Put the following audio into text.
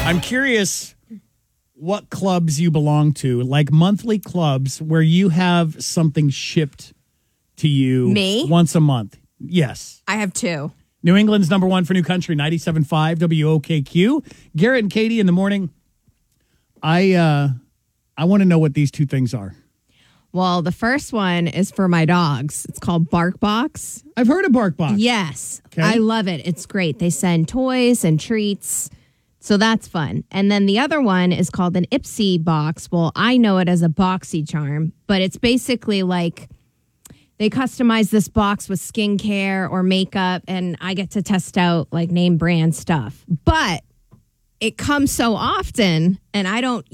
I'm curious what clubs you belong to, like monthly clubs where you have something shipped to you Me? once a month. Yes. I have 2. New England's number one for New Country, 97.5 WOKQ. Garrett and Katie in the morning. I want to know what these 2 things are. Well, the first one is for my dogs. It's called BarkBox. I've heard of BarkBox. Yes. Okay. I love it. It's great. They send toys and treats. So that's fun. And then the other one is called an Ipsy box. Well, I know it as a BoxyCharm, but it's basically like they customize this box with skincare or makeup, and I get to test out like name brand stuff. But it comes so often, and I don't